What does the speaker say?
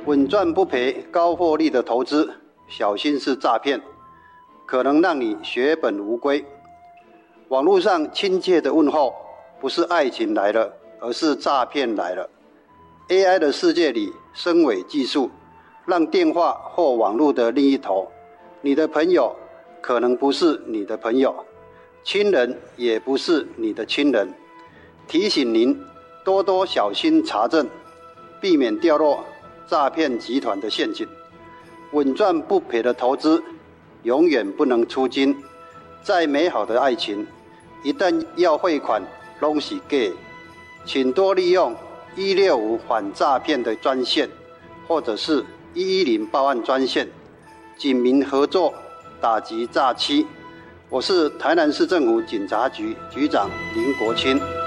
稳赚不赔、高获利的投资，小心是诈骗，可能让你血本无归。网络上亲切的问候，不是爱情来了，而是诈骗来了。AI 的世界里，深伪技术让电话或网络的另一头，你的朋友可能不是你的朋友，亲人也不是你的亲人。提醒您多多小心查证，避免掉落诈骗集团的陷阱。稳赚不赔的投资永远不能出金。再美好的爱情，一旦要汇款都是假。请多利用165反诈骗的专线，或者是110报案专线，警民合作打击诈欺。我是台南市政府警察局局长林国清。